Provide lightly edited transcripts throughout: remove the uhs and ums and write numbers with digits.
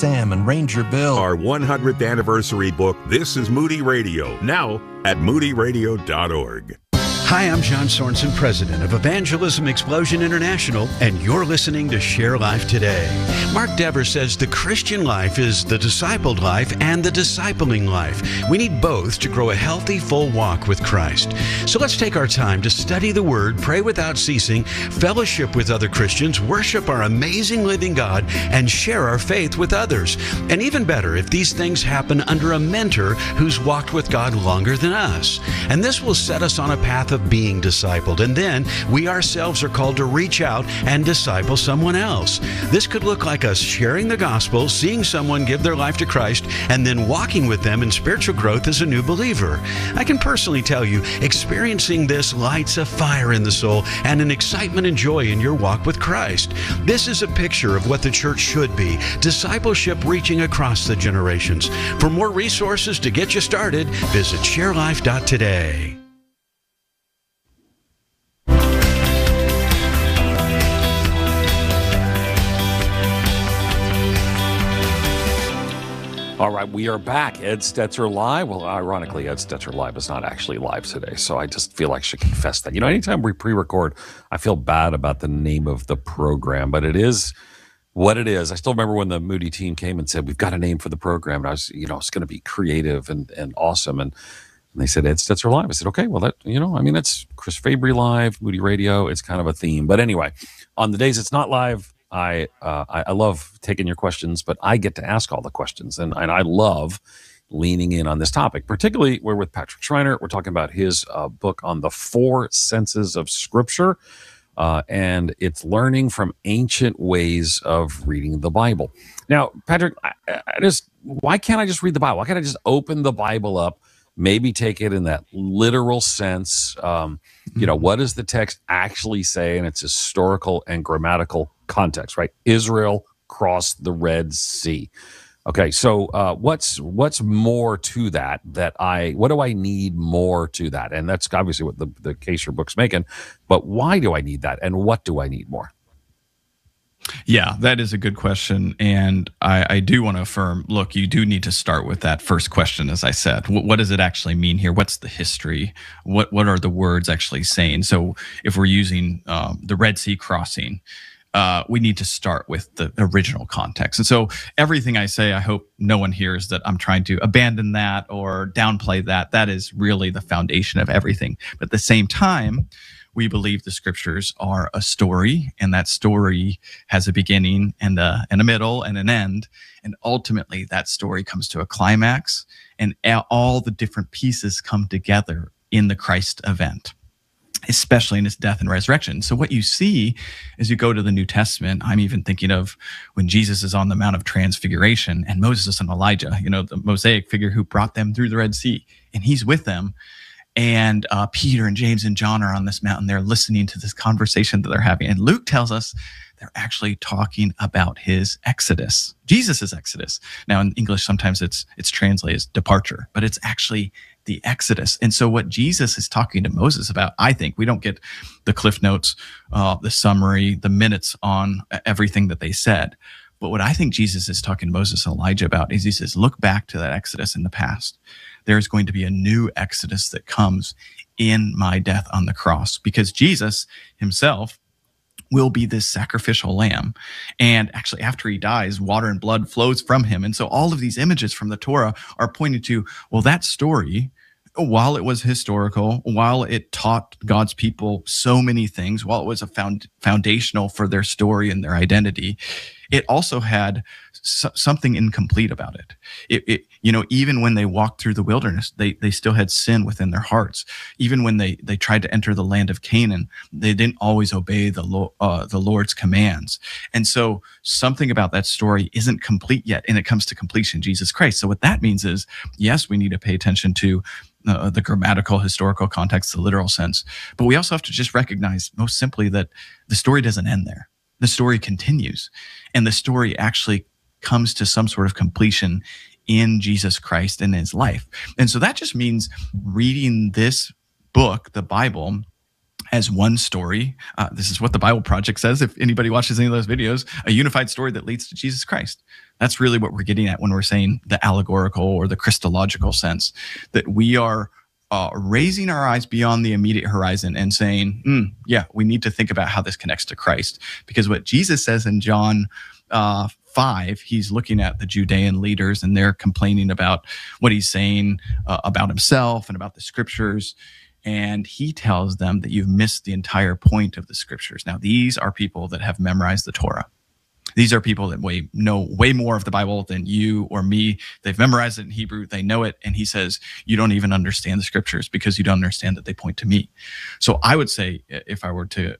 Sam and Ranger Bill. Our 100th anniversary book, This is Moody Radio, now at moodyradio.org. Hi, I'm John Sorensen, president of Evangelism Explosion International, and you're listening to Share Life Today. Mark Dever says the Christian life is the discipled life and the discipling life. We need both to grow a healthy, full walk with Christ. So let's take our time to study the Word, pray without ceasing, fellowship with other Christians, worship our amazing living God, and share our faith with others. And even better, if these things happen under a mentor who's walked with God longer than us. And this will set us on a path of being discipled, and then we ourselves are called to reach out and disciple someone else. This could look like us sharing the gospel, seeing someone give their life to Christ, and then walking with them in spiritual growth as a new believer. I can personally tell you, experiencing this lights a fire in the soul and an excitement and joy in your walk with Christ. This is a picture of what the church should be, discipleship reaching across the generations. For more resources to get you started, visit sharelife.today. All right, we are back. Ed Stetzer Live. Well, ironically, Ed Stetzer Live is not actually live today, so I just feel like I should confess that. You know, anytime we pre-record, I feel bad about the name of the program, but it is what it is. I still remember when the Moody team came and said, we've got a name for the program, and I was, it's going to be creative and awesome, and they said Ed Stetzer Live. I said, okay, well, that's Chris Fabry Live, Moody Radio. It's kind of a theme. But anyway, on the days it's not live, I love taking your questions, but I get to ask all the questions, and I love leaning in on this topic. Particularly, we're with Patrick Schreiner. We're talking about his book on the 4 senses of Scripture, and it's learning from ancient ways of reading the Bible. Now, Patrick, why can't I just read the Bible? Why can't I just open the Bible up, maybe take it in that literal sense? What does the text actually say in its historical and grammatical context, right? Israel crossed the Red Sea. Okay, so what's more to that? What do I need more to that? And that's obviously what the case your book's making. But why do I need that? And what do I need more? Yeah, that is a good question. And I do want to affirm, look, you do need to start with that first question, as I said. What does it actually mean here? What's the history? What are the words actually saying? So if we're using the Red Sea crossing, we need to start with the original context. And so everything I say, I hope no one hears that I'm trying to abandon that or downplay that. That is really the foundation of everything. But at the same time, we believe the Scriptures are a story, and that story has a beginning and a middle and an end. And ultimately, that story comes to a climax, and all the different pieces come together in the Christ event, especially in his death and resurrection. So what you see as you go to the New Testament, I'm even thinking of when Jesus is on the Mount of Transfiguration and Moses and Elijah, the Mosaic figure who brought them through the Red Sea, and he's with them. And Peter and James and John are on this mountain. They're listening to this conversation that they're having. And Luke tells us they're actually talking about his exodus, Jesus's exodus. Now in English, sometimes it's translated as departure, but it's actually the exodus. And so what Jesus is talking to Moses about, I think, we don't get the cliff notes, the summary, the minutes on everything that they said. But what I think Jesus is talking to Moses and Elijah about is he says, look back to that exodus in the past. There's going to be a new exodus that comes in my death on the cross, because Jesus himself will be this sacrificial lamb. And actually, after he dies, water and blood flows from him. And so all of these images from the Torah are pointing to, well, that story, while it was historical, while it taught God's people so many things, while it was a foundational for their story and their identity, it also had something incomplete about it. Even when they walked through the wilderness, they still had sin within their hearts. Even when they tried to enter the land of Canaan, they didn't always obey the Lord's commands. And so something about that story isn't complete yet, and it comes to completion, Jesus Christ. So what that means is, yes, we need to pay attention to the grammatical, historical context, the literal sense. But we also have to just recognize, most simply, that the story doesn't end there. The story continues, and the story actually comes to some sort of completion in Jesus Christ and his life. And so that just means reading this book, the Bible, as one story. This is what the Bible Project says. If anybody watches any of those videos, a unified story that leads to Jesus Christ. That's really what we're getting at when we're saying the allegorical or the Christological sense, that we are raising our eyes beyond the immediate horizon and saying, yeah, we need to think about how this connects to Christ. Because what Jesus says in John 5, he's looking at the Judean leaders and they're complaining about what he's saying about himself and about the scriptures. And he tells them that you've missed the entire point of the scriptures. Now, these are people that have memorized the Torah. These are people that know way more of the Bible than you or me. They've memorized it in Hebrew. They know it. And he says, you don't even understand the scriptures because you don't understand that they point to me. So I would say, if I were to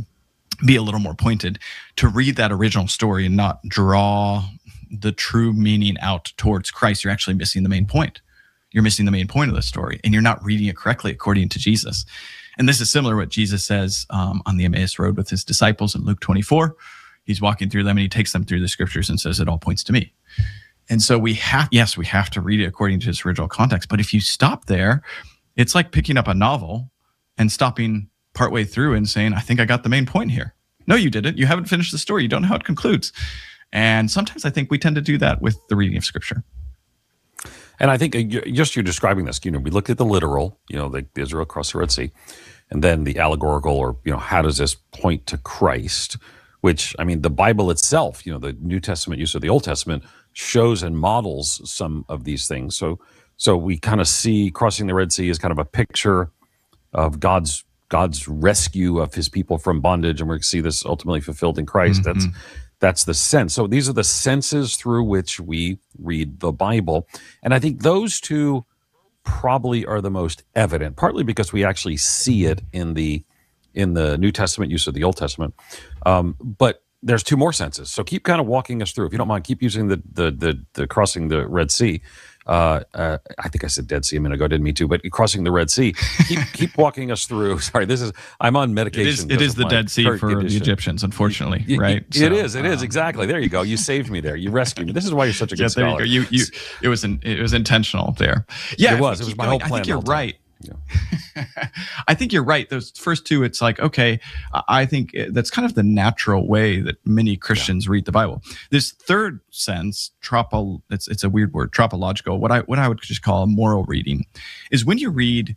be a little more pointed, to read that original story and not draw the true meaning out towards Christ, you're actually missing the main point. You're missing the main point of the story, and you're not reading it correctly according to Jesus. And this is similar to what Jesus says on the Emmaus Road with his disciples in Luke 24. He's walking through them and he takes them through the scriptures and says, it all points to me. And so we have to read it according to its original context. But if you stop there, it's like picking up a novel and stopping partway through and saying, I think I got the main point here. No, you didn't. You haven't finished the story. You don't know how it concludes. And sometimes I think we tend to do that with the reading of scripture. And I think just you're describing this, we looked at the literal, the Israel across the Red Sea, and then the allegorical, or, how does this point to Christ? Which, the Bible itself, the New Testament use of the Old Testament shows and models some of these things. So we kind of see crossing the Red Sea as kind of a picture of God's rescue of his people from bondage, and we're going to see this ultimately fulfilled in Christ. Mm-hmm. That's the sense. So these are the senses through which we read the Bible. And I think those two probably are the most evident, partly because we actually see it in the New Testament use of the Old Testament. But there's two more senses. So keep kind of walking us through. If you don't mind, keep using the crossing the Red Sea. I think I said Dead Sea a minute ago. I didn't mean to, but crossing the Red Sea. Keep walking us through. Sorry, I'm on medication. It is the Dead Sea for the Egyptians, unfortunately, right? It is exactly. There you go. You saved me there. You rescued me. This is why you're such a good scholar. There you go. It was intentional there. Yeah, it was my whole plan. I think you're right. Yeah. I think you're right. Those first two, it's like, okay, I think that's kind of the natural way that many Christians read the Bible. This third sense, it's a weird word, tropological, what I would just call a moral reading, is when you read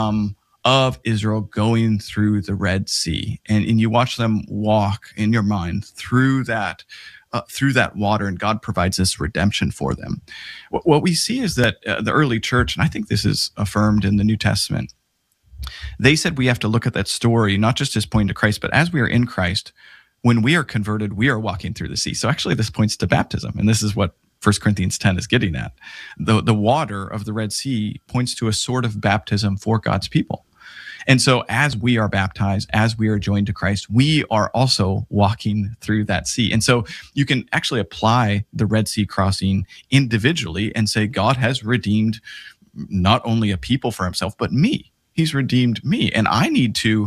of Israel going through the Red Sea and you watch them walk in your mind through that water, and God provides this redemption for them. What we see is that the early church, and I think this is affirmed in the New Testament, they said we have to look at that story not just as pointing to Christ, but as we are in Christ, when we are converted, we are walking through the sea. So actually this points to baptism, and this is what 1 Corinthians 10 is getting at. The water of the Red Sea points to a sort of baptism for God's people. And so as we are baptized, as we are joined to Christ, we are also walking through that sea. And so you can actually apply the Red Sea crossing individually and say, God has redeemed not only a people for himself, but me. He's redeemed me. And I need to,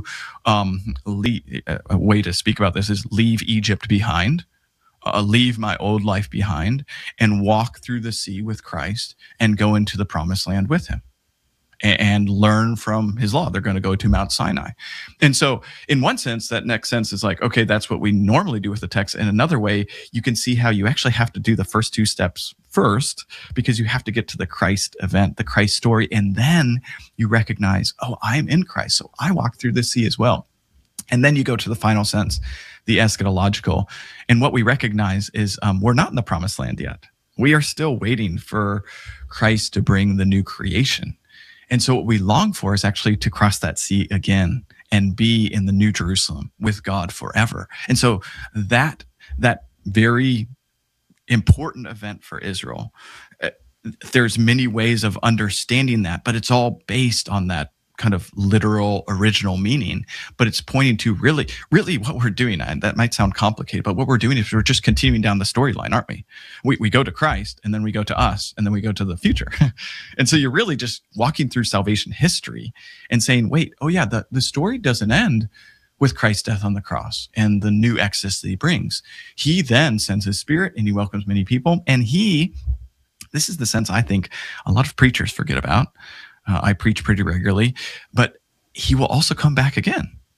a way to speak about this is leave Egypt behind, leave my old life behind, and walk through the sea with Christ and go into the promised land with him and learn from his law. They're going to go to Mount Sinai. And so in one sense, that next sense is like, okay, that's what we normally do with the text. In another way, you can see how you actually have to do the first two steps first, because you have to get to the Christ event, the Christ story. And then you recognize, oh, I'm in Christ, so I walk through the sea as well. And then you go to the final sense, the eschatological. And what we recognize is we're not in the promised land yet. We are still waiting for Christ to bring the new creation. And so what we long for is actually to cross that sea again and be in the New Jerusalem with God forever. And so that very important event for Israel, there's many ways of understanding that, but it's all based on that kind of literal original meaning. But it's pointing to really what we're doing. And that might sound complicated, but what we're doing is we're just continuing down the storyline, aren't we? We go to Christ, and then we go to us, and then we go to the future. And so you're really just walking through salvation history and saying, wait, oh yeah, the story doesn't end with Christ's death on the cross and the new exodus that he brings. He then sends his spirit and he welcomes many people. And this is the sense I think a lot of preachers forget about. I preach pretty regularly, but he will also come back again.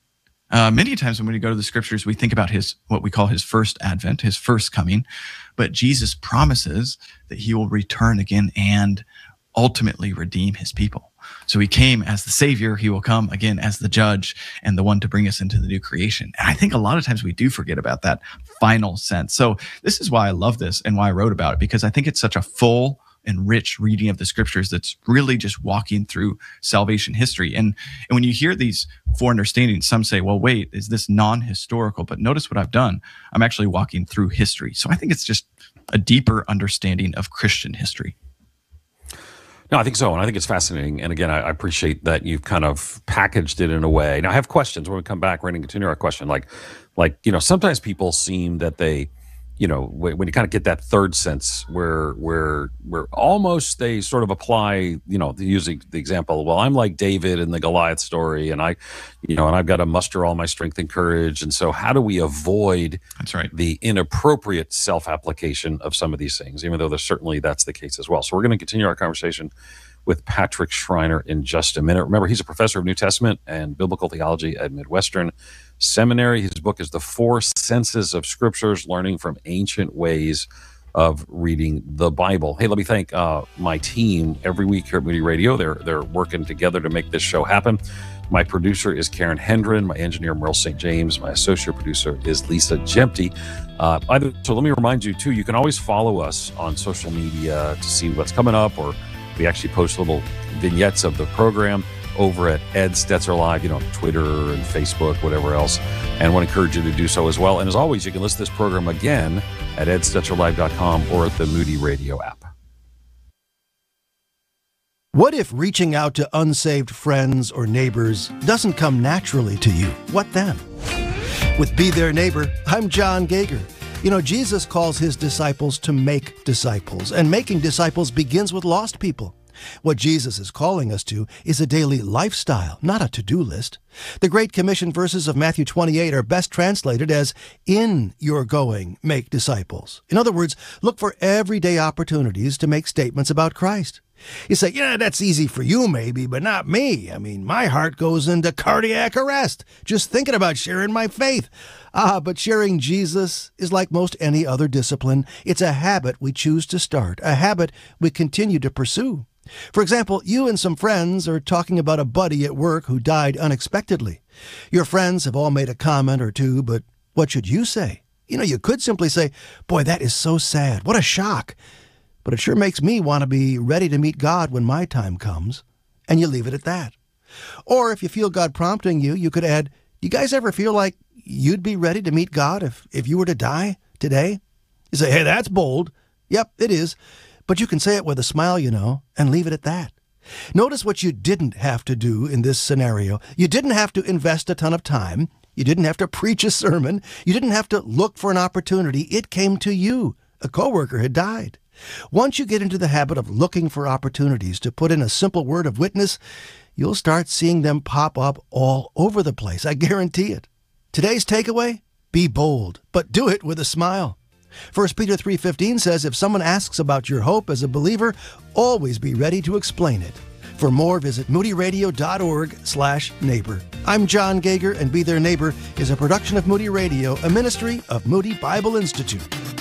Many times when we go to the scriptures, we think about what we call his first advent, his first coming. But Jesus promises that he will return again and ultimately redeem his people. So he came as the Savior. He will come again as the judge and the one to bring us into the new creation. And I think a lot of times we do forget about that final sense. So this is why I love this and why I wrote about it, because I think it's such a full and rich reading of the scriptures that's really just walking through salvation history. And when you hear these four understandings, some say, well, wait, is this non-historical? But notice what I've done. I'm actually walking through history. So I think it's just a deeper understanding of Christian history. No, I think so. And I think it's fascinating. And again, I appreciate that you've kind of packaged it in a way. Now, I have questions. When we come back, we're going to continue our question. Like, sometimes people seem that they, when you kind of get that third sense where almost they sort of apply, using the example, well, I'm like David in the Goliath story, and I've got to muster all my strength and courage. And so how do we avoid the inappropriate self-application of some of these things, even though that's the case as well. So we're going to continue our conversation with Patrick Schreiner in just a minute. Remember, he's a professor of New Testament and biblical theology at Midwestern Seminary. His book is The Four Senses of Scriptures, Learning from Ancient Ways of Reading the Bible. Hey, let me thank my team every week here at Moody Radio. They're working together to make this show happen. My producer is Karen Hendren, my engineer Merle St. James, my associate producer is Lisa Jempty. So let me remind you too, you can always follow us on social media to see what's coming up, or we actually post little vignettes of the program over at Ed Stetzer Live, Twitter and Facebook, whatever else. And I want to encourage you to do so as well. And as always, you can listen to this program again at edstetzerlive.com or at the Moody Radio app. What if reaching out to unsaved friends or neighbors doesn't come naturally to you? What then? With Be Their Neighbor, I'm John Gager. Jesus calls his disciples to make disciples, and making disciples begins with lost people. What Jesus is calling us to is a daily lifestyle, not a to-do list. The Great Commission verses of Matthew 28 are best translated as, in your going, make disciples. In other words, look for everyday opportunities to make statements about Christ. You say, that's easy for you maybe, but not me. My heart goes into cardiac arrest just thinking about sharing my faith. But sharing Jesus is like most any other discipline. It's a habit we choose to start, a habit we continue to pursue. For example, you and some friends are talking about a buddy at work who died unexpectedly. Your friends have all made a comment or two, but what should you say? You could simply say, boy, that is so sad. What a shock. But it sure makes me want to be ready to meet God when my time comes. And you leave it at that. Or if you feel God prompting you, you could add, do you guys ever feel like you'd be ready to meet God if you were to die today? You say, hey, that's bold. Yep, it is. But you can say it with a smile, and leave it at that. Notice what you didn't have to do in this scenario. You didn't have to invest a ton of time. You didn't have to preach a sermon. You didn't have to look for an opportunity. It came to you. A coworker had died. Once you get into the habit of looking for opportunities to put in a simple word of witness, you'll start seeing them pop up all over the place. I guarantee it. Today's takeaway? Be bold, but do it with a smile. 1 Peter 3:15 says, if someone asks about your hope as a believer, always be ready to explain it. For more, visit moodyradio.org/neighbor. I'm John Gager, and Be Their Neighbor is a production of Moody Radio, a ministry of Moody Bible Institute.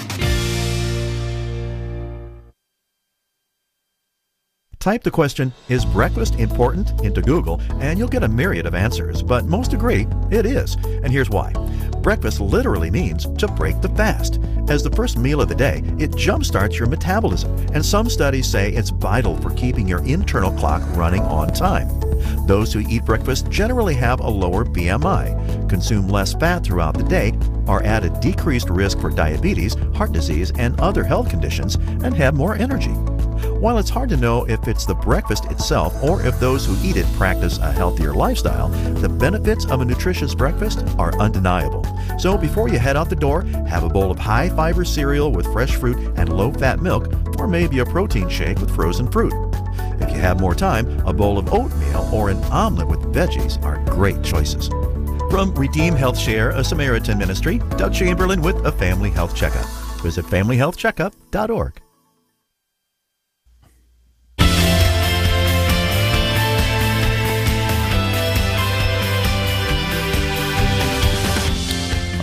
Type the question, is breakfast important, into Google, and you'll get a myriad of answers, but most agree it is. And here's why. Breakfast literally means to break the fast. As the first meal of the day, it jumpstarts your metabolism, and some studies say it's vital for keeping your internal clock running on time. Those who eat breakfast generally have a lower BMI, consume less fat throughout the day, are at a decreased risk for diabetes, heart disease, and other health conditions, and have more energy. While it's hard to know if it's the breakfast itself or if those who eat it practice a healthier lifestyle, the benefits of a nutritious breakfast are undeniable. So before you head out the door, have a bowl of high-fiber cereal with fresh fruit and low-fat milk, or maybe a protein shake with frozen fruit. If you have more time, a bowl of oatmeal or an omelet with veggies are great choices. From Redeem Health Share, a Samaritan ministry, Doug Chamberlain with a Family Health Checkup. Visit familyhealthcheckup.org.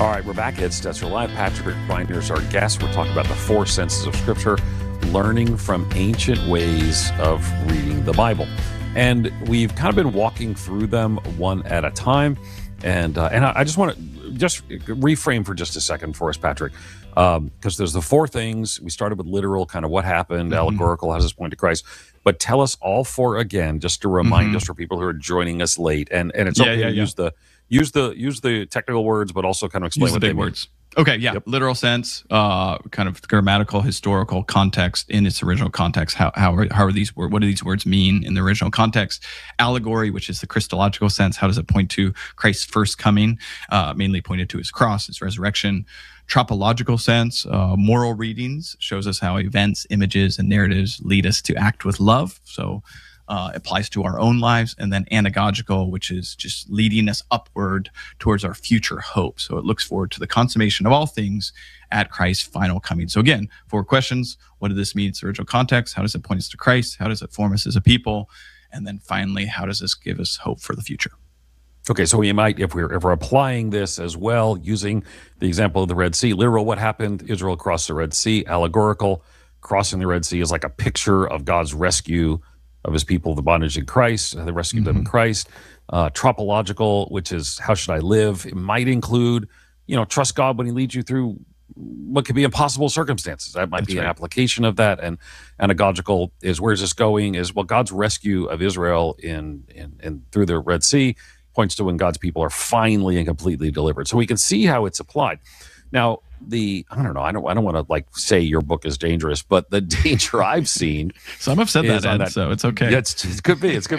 All right, we're back. It's Stetzer Live. Patrick Binder is our guest. We're talking about the 4 senses of Scripture, learning from ancient ways of reading the Bible. And we've kind of been walking through them one at a time. And I just want to just reframe for just a second for us, Patrick, because there's the 4 things. We started with literal, kind of what happened, allegorical, how does this point to Christ? But tell us all 4 again, just to remind us for people who are joining us late. And it's okay to use the technical words, but also kind of explain what they mean. Words. Okay, yeah, literal sense, kind of grammatical, historical context in its original context. How are these words? What do these words mean in the original context? Allegory, which is the Christological sense. How does it point to Christ's first coming? Mainly pointed to his cross, his resurrection. Tropological sense, moral readings, shows us how events, images, and narratives lead us to act with love. So applies to our own lives. And then anagogical, which is just leading us upward towards our future hope. So it looks forward to the consummation of all things at Christ's final coming. So again, 4 questions. What did this mean in its original context? How does it point us to Christ? How does it form us as a people? And then finally, how does this give us hope for the future? Okay, so we might, if we're applying this as well, using the example of the Red Sea, literal, what happened? Israel crossed the Red Sea. Allegorical, crossing the Red Sea is like a picture of God's rescue of his people, the bondage in Christ, the rescued them in Christ. Tropological, which is how should I live? It might include, trust God when he leads you through what could be impossible circumstances. That might be an application of that. And anagogical is where's this going? Is God's rescue of Israel in through the Red Sea points to when God's people are finally and completely delivered. So we can see how it's applied. Now, I don't want to say your book is dangerous, but the danger I've seen. Some have said that, Ed, so it's okay. Yeah, it could be. So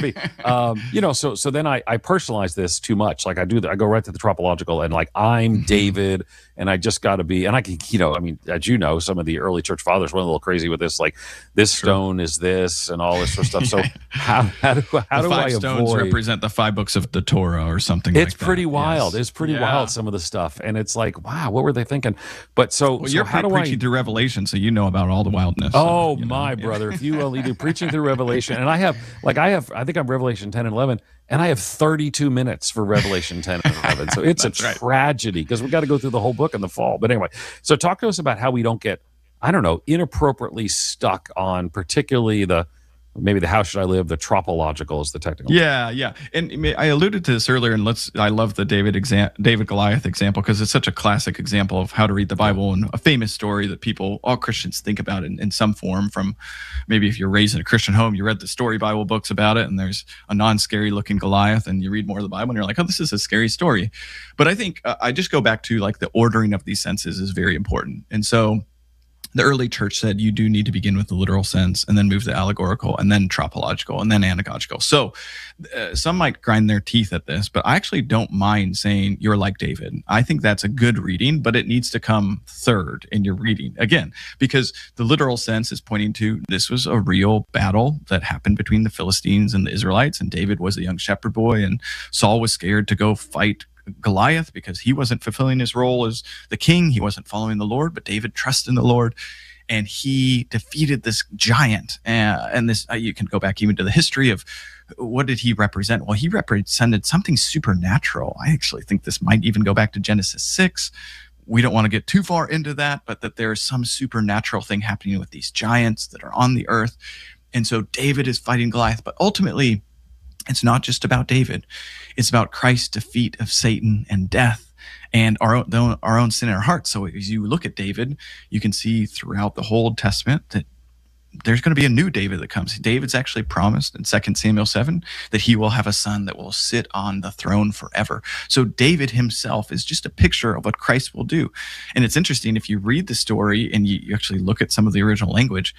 then I personalize this too much. Like I go right to the tropological and I'm David and I just got to be, and I can, as you know, some of the early church fathers went a little crazy with this, like this stone is this and all this sort of stuff. So how do I avoid? 5 stones represent the 5 books of the Torah or something it's pretty wild. Yes. It's pretty wild, some of the stuff. And it's like, wow, what were they thinking? But you're preaching through Revelation, so you know about all the wildness. Oh, brother. If you only do preaching through Revelation. And I think I'm Revelation 10 and 11, and I have 32 minutes for Revelation 10 and 11. So it's a tragedy because we got to go through the whole book in the fall. But anyway, so talk to us about how we don't get, inappropriately stuck on particularly maybe the how should I live, the tropological is the technical. Yeah. And I alluded to this earlier, and I love the David Goliath example because it's such a classic example of how to read the Bible and a famous story that all Christians think about in some form. From maybe if you're raised in a Christian home, you read the story Bible books about it, and there's a non-scary looking Goliath, and you read more of the Bible, and you're like, oh, this is a scary story. But I think I just go back to the ordering of these senses is very important. And so the early church said you do need to begin with the literal sense and then move to allegorical and then tropological and then anagogical. So some might grind their teeth at this, but I actually don't mind saying you're like David. I think that's a good reading, but it needs to come third in your reading. Again, because the literal sense is pointing to this was a real battle that happened between the Philistines and the Israelites, and David was a young shepherd boy, and Saul was scared to go fight Goliath because he wasn't fulfilling his role as the king. He wasn't following the Lord, but David trusted in the Lord, and he defeated this giant. And this, you can go back even to the history of what did he represent? Well, he represented something supernatural. I actually think this might even go back to Genesis 6. We don't want to get too far into that, but that there is some supernatural thing happening with these giants that are on the earth. And so David is fighting Goliath, but ultimately, it's not just about David. It's about Christ's defeat of Satan and death and our own sin in our hearts. So as you look at David, you can see throughout the whole Old Testament that there's going to be a new David that comes. David's actually promised in 2 Samuel 7 that he will have a son that will sit on the throne forever. So David himself is just a picture of what Christ will do. And it's interesting, if you read the story and you actually look at some of the original language,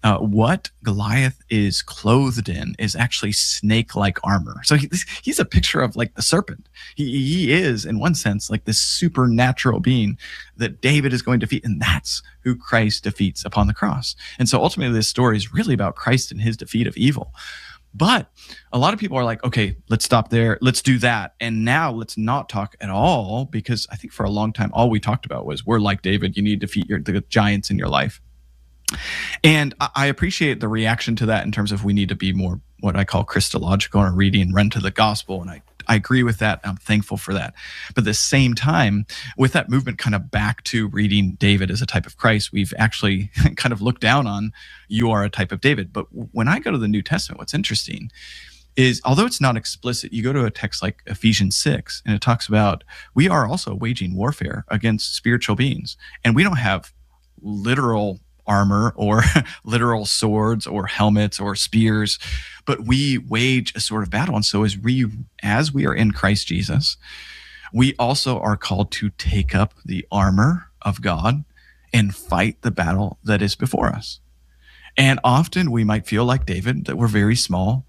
what Goliath is clothed in is actually snake-like armor. So he's a picture of the serpent. He is, in one sense, like this supernatural being that David is going to defeat, and that's who Christ defeats upon the cross. And so ultimately this story is really about Christ and his defeat of evil. But a lot of people are like, okay, let's stop there. Let's do that. And now let's not talk at all, because I think for a long time, all we talked about was we're like David. You need to defeat the giants in your life. And I appreciate the reaction to that in terms of we need to be more what I call Christological or reading, run to the gospel. And I agree with that. I'm thankful for that. But at the same time, with that movement kind of back to reading David as a type of Christ, we've actually kind of looked down on, you are a type of David. But when I go to the New Testament, what's interesting is, although it's not explicit, you go to a text like Ephesians 6, and it talks about we are also waging warfare against spiritual beings. And we don't have literal armor or literal swords or helmets or spears, but we wage a sort of battle. And so as we are in Christ Jesus, we also are called to take up the armor of God and fight the battle that is before us. And often we might feel like David, that we're very small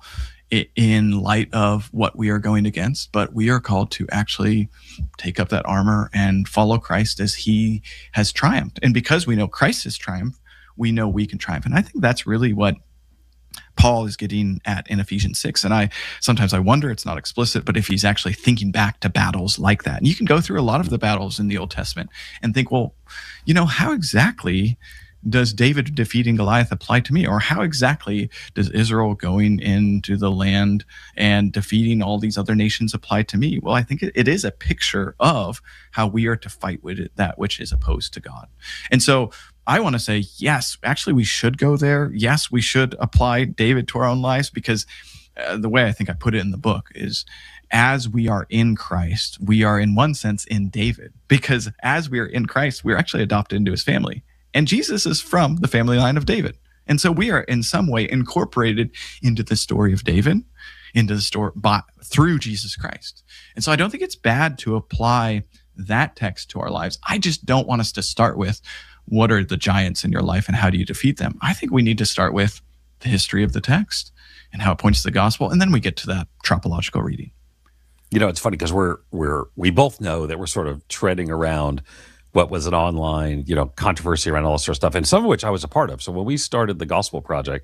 in light of what we are going against, but we are called to actually take up that armor and follow Christ as he has triumphed. And because we know Christ has triumphed, we know we can triumph. And I think that's really what Paul is getting at in Ephesians 6. And sometimes I wonder, it's not explicit, but if he's actually thinking back to battles like that. And you can go through a lot of the battles in the Old Testament and think, well, how exactly does David defeating Goliath apply to me? Or how exactly does Israel going into the land and defeating all these other nations apply to me? Well, I think it is a picture of how we are to fight with that which is opposed to God. And so I want to say, yes, actually we should go there. Yes, we should apply David to our own lives, because the way I think I put it in the book is, as we are in Christ, we are in one sense in David, because as we are in Christ, we're actually adopted into his family. And Jesus is from the family line of David. And so we are in some way incorporated into the story of David, into the story through Jesus Christ. And so I don't think it's bad to apply that text to our lives. I just don't want us to start with, what are the giants in your life and how do you defeat them? I think we need to start with the history of the text and how it points to the gospel. And then we get to that tropological reading. It's funny because we both know that we're sort of treading around what was an online, controversy around all this sort of stuff, and some of which I was a part of. So when we started the Gospel Project,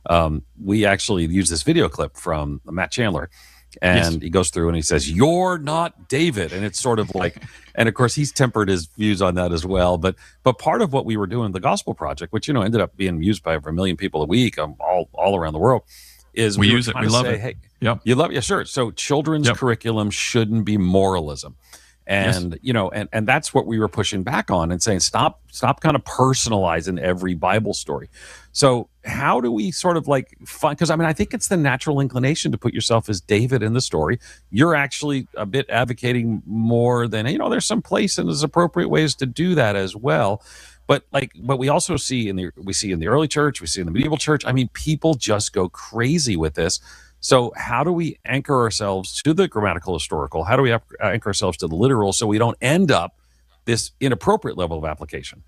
we actually used this video clip from Matt Chandler, and he goes through and he says, "You're not David," and it's sort of like, and of course he's tempered his views on that as well. But part of what we were doing, the Gospel Project, which ended up being used by over 1 million people a week, all around the world, is we use it, we love it. Hey, yep. You love it, yeah, sure. So children's curriculum shouldn't be moralism. And, and that's what we were pushing back on and saying, stop kind of personalizing every Bible story. So how do we sort of find, because I think it's the natural inclination to put yourself as David in the story. You're actually a bit advocating more than, there's some place and there's appropriate ways to do that as well. But we also see in the early church, we see in the medieval church, people just go crazy with this. So how do we anchor ourselves to the grammatical historical? How do we anchor ourselves to the literal so we don't end up this inappropriate level of application?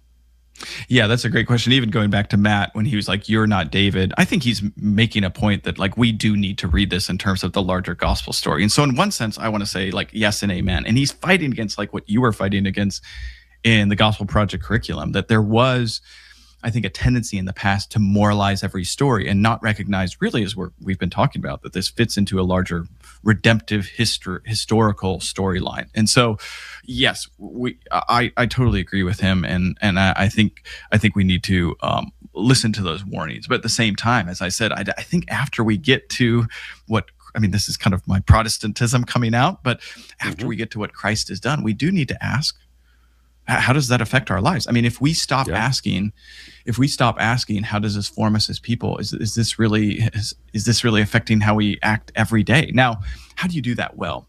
Yeah, that's a great question. Even going back to Matt, when he was like, "You're not David," I think he's making a point that we do need to read this in terms of the larger gospel story. And so in one sense, I want to say yes and amen. And he's fighting against what you were fighting against in the Gospel Project curriculum, that there was, I think, a tendency in the past to moralize every story and not recognize, really, as we've been talking about, that this fits into a larger redemptive historical storyline. And so, yes, I totally agree with him, and I think we need to listen to those warnings. But at the same time, as I said, I think after we get to this is kind of my Protestantism coming out, but after we get to what Christ has done, we do need to ask, how does that affect our lives? If we stop asking, how does this form us as people? Is this really affecting how we act every day? Now, how do you do that well?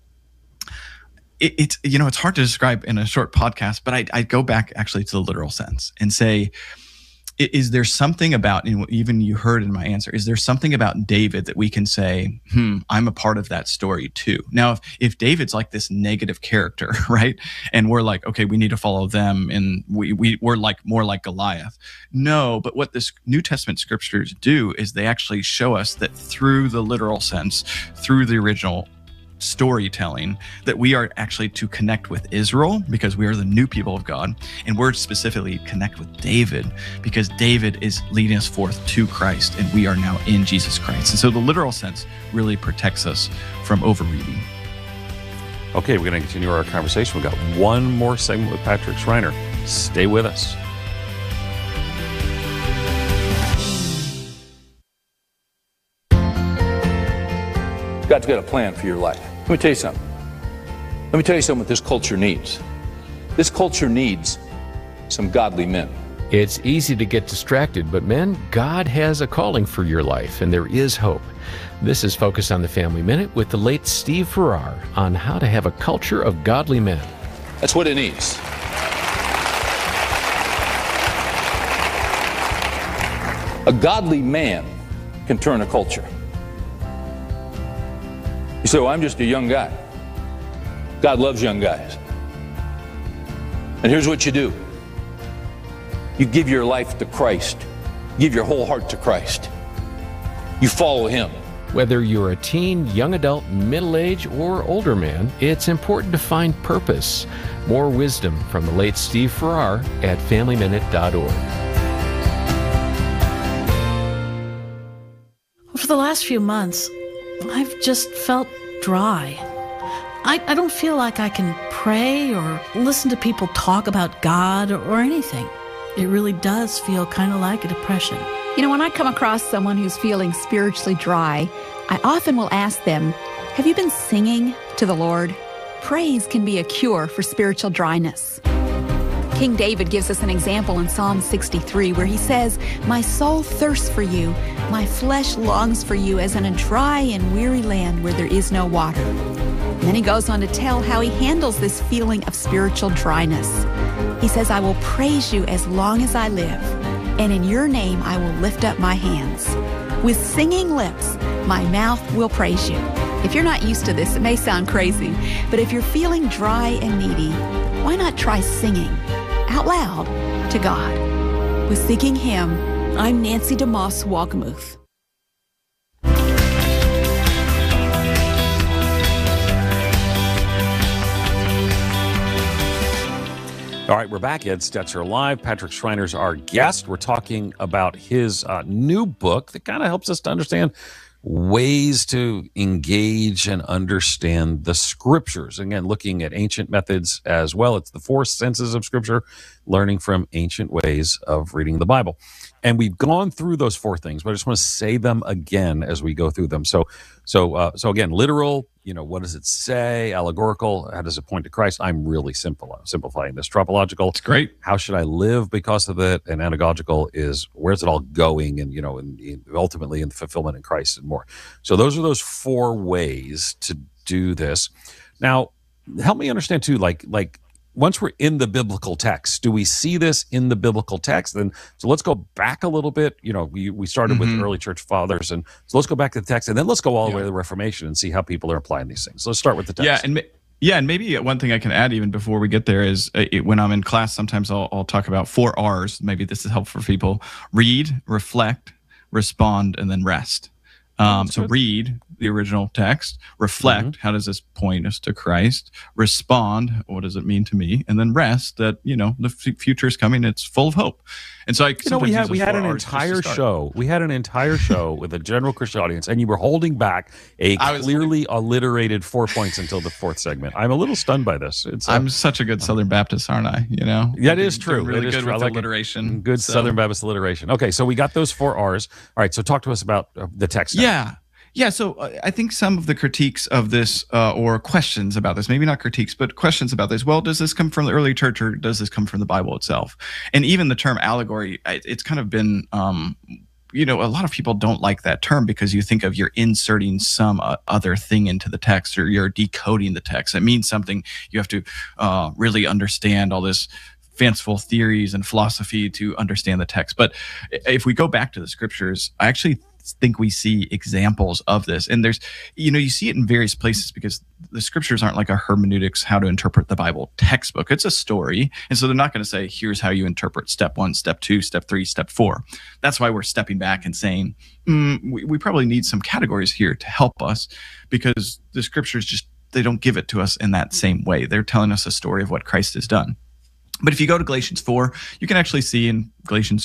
It's hard to describe in a short podcast, but I go back actually to the literal sense and say, is there something about, even you heard in my answer, is there something about David that we can say, I'm a part of that story too? Now, if David's like this negative character, right? And we're like, okay, we need to follow them, and we're more like Goliath. No, but what this New Testament scriptures do is they actually show us that through the literal sense, through the original storytelling, that we are actually to connect with Israel because we are the new people of God, and we're specifically connect with David because David is leading us forth to Christ, and we are now in Jesus Christ. And so the literal sense really protects us from overreading. Okay, we're going to continue our conversation. We've got one more segment with Patrick Schreiner. Stay with us. God's got a plan for your life. Let me tell you something. Let me tell you something what this culture needs. This culture needs some godly men. It's easy to get distracted, but men, God has a calling for your life, and there is hope. This is Focus on the Family Minute with the late Steve Farrar on how to have a culture of godly men. That's what it needs. A godly man can turn a culture. You say, well, I'm just a young guy. God loves young guys. And here's what you do. You give your life to Christ. Give your whole heart to Christ. You follow Him. Whether you're a teen, young adult, middle-aged, or older man, it's important to find purpose. More wisdom from the late Steve Farrar at FamilyMinute.org. For the last few months, I've just felt dry. I don't feel like I can pray or listen to people talk about God or anything. It really does feel kind of like a depression. You know, when I come across someone who's feeling spiritually dry, I often will ask them, have you been singing to the Lord? Praise can be a cure for spiritual dryness. King David gives us an example in Psalm 63 where he says, my soul thirsts for you, my flesh longs for you as in a dry and weary land where there is no water. And then he goes on to tell how he handles this feeling of spiritual dryness. He says, I will praise you as long as I live, and in your name I will lift up my hands. With singing lips, my mouth will praise you. If you're not used to this, it may sound crazy, but if you're feeling dry and needy, why not try singing out loud to God? With Seeking Him, I'm Nancy DeMoss Wolgemuth. All right, we're back. Ed Stetzer Live. Patrick Schreiner's our guest. We're talking about his new book that kind of helps us to understand ways to engage and understand the Scriptures. Again, looking at ancient methods as well. It's the 4 senses of Scripture, learning from ancient ways of reading the Bible. And we've gone through those 4 things, but I just want to say them again as we go through them. So again, literal, what does it say? Allegorical, how does it point to Christ? I'm really simplifying this. Tropological, it's great. How should I live because of it? And anagogical is where's it all going? And and ultimately in the fulfillment in Christ and more. So those are those 4 ways to do this. Now, help me understand too, like once we're in the biblical text, do we see this in the biblical text? Then, so let's go back a little bit. We started with the early church fathers, and so let's go back to the text, and then let's go all the way to the Reformation and see how people are applying these things. So let's start with the text. And maybe one thing I can add even before we get there is when I'm in class, sometimes I'll talk about 4 R's. Maybe this is helpful for people: read, reflect, respond, and then rest. So read the original text, reflect, how does this point us to Christ, respond, what does it mean to me, and then rest, that, the future is coming, it's full of hope. And so we had an entire show with a general Christian audience, and you were holding back a clearly alliterated 4 points until the 4th segment. I'm a little stunned by this. I'm such a good Southern Baptist, aren't I? That is true. Really good with alliteration. Good Southern Baptist alliteration. Okay, so we got those 4 R's. All right, so talk to us about the text now. Yeah, so I think some of the critiques of this or questions about this, maybe not critiques, but questions about this, well, does this come from the early church or does this come from the Bible itself? And even the term allegory, it's kind of been, a lot of people don't like that term because you think of you're inserting some other thing into the text or you're decoding the text. It means something. You have to really understand all this fanciful theories and philosophy to understand the text. But if we go back to the Scriptures, I actually think we see examples of this, and there's you see it in various places because the Scriptures aren't like a hermeneutics, how to interpret the Bible textbook. It's a story, and so they're not going to say here's how you interpret step 1, step 2, step 3, step 4. That's why we're stepping back and saying we probably need some categories here to help us, because the Scriptures they don't give it to us in that same way. They're telling us a story of what Christ has done. But if you go to Galatians 4, you can actually see in Galatians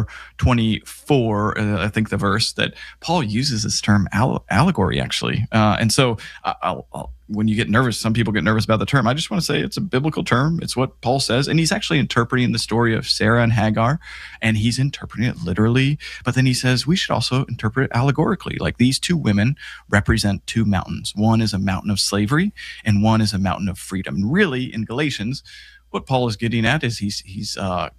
4:24, I think the verse, that Paul uses this term allegory, actually. And so when you get nervous, some people get nervous about the term. I just want to say it's a biblical term. It's what Paul says. And he's actually interpreting the story of Sarah and Hagar, and he's interpreting it literally. But then he says we should also interpret it allegorically. Like, these two women represent two mountains. One is a mountain of slavery, and one is a mountain of freedom. And really, in Galatians, what Paul is getting at is he's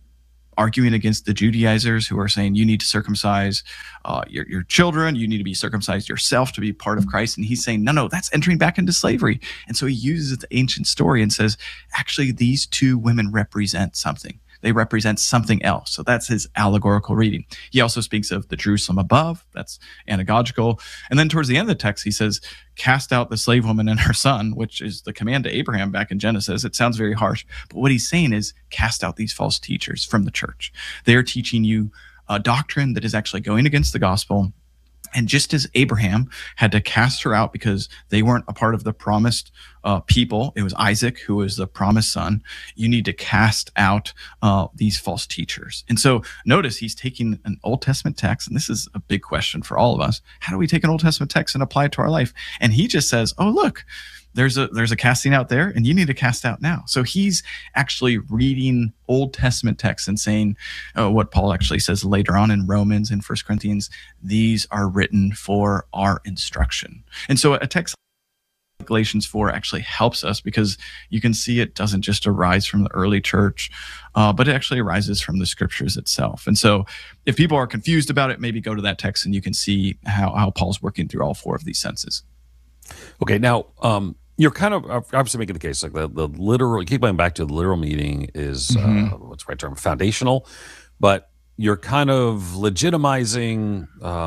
arguing against the Judaizers who are saying you need to circumcise your children, you need to be circumcised yourself to be part of Christ. And he's saying, no, that's entering back into slavery. And so he uses the ancient story and says, actually, these two women represent something. They represent something else. So that's his allegorical reading. He also speaks of the Jerusalem above. That's anagogical. And then towards the end of the text, he says, cast out the slave woman and her son, which is the command to Abraham back in Genesis. It sounds very harsh. But what he's saying is cast out these false teachers from the church. They are teaching you a doctrine that is actually going against the gospel. And just as Abraham had to cast her out because they weren't a part of the promised people, it was Isaac who was the promised son, you need to cast out these false teachers. And so notice he's taking an Old Testament text, and this is a big question for all of us. How do we take an Old Testament text and apply it to our life? And he just says, oh, look, there's a casting out there, and you need to cast out now. So he's actually reading Old Testament texts and saying what Paul actually says later on in Romans and 1 Corinthians, these are written for our instruction. And so a text like Galatians 4 actually helps us because you can see it doesn't just arise from the early church, but it actually arises from the scriptures itself. And so if people are confused about it, maybe go to that text and you can see how Paul's working through all four of these senses. Okay, now, you're kind of obviously making the case like the literal, keep going back to the literal meaning is, what's the right term, foundational, but you're kind of legitimizing,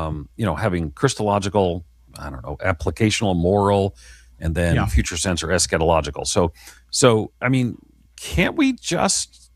having Christological, applicational, moral, and then future sense or eschatological. So, I mean, can't we just